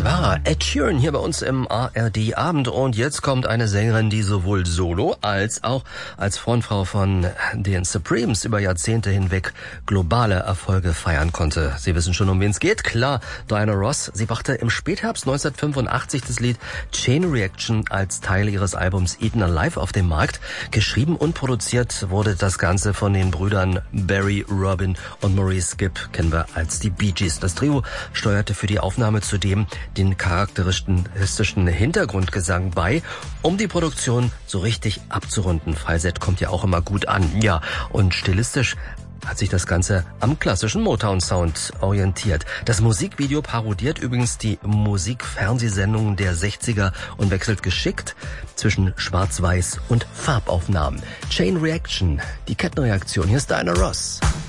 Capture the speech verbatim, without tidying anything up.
war Ed Sheeran hier bei uns im A R D-Abend und jetzt kommt eine Sängerin, die sowohl solo als auch als Frontfrau von den Supremes über Jahrzehnte hinweg globale Erfolge feiern konnte. Sie wissen schon, um wen es geht. Klar, Diana Ross. Sie brachte im Spätherbst neunzehnhundertfünfundachtzig das Lied Chain Reaction als Teil ihres Albums Eaten Alive auf den Markt. Geschrieben und produziert wurde das Ganze von den Brüdern Barry, Robin und Maurice Gibb, kennen wir als die Bee Gees. Das Trio steuerte für die Aufnahme zudem den charakteristischen Hintergrundgesang bei, um die Produktion so richtig abzurunden. Falsett kommt ja auch immer gut an. Ja, und stilistisch hat sich das Ganze am klassischen Motown-Sound orientiert. Das Musikvideo parodiert übrigens die Musikfernsehsendungen der sechziger und wechselt geschickt zwischen Schwarz-Weiß und Farbaufnahmen. Chain Reaction, die Kettenreaktion. Hier ist Diana Ross.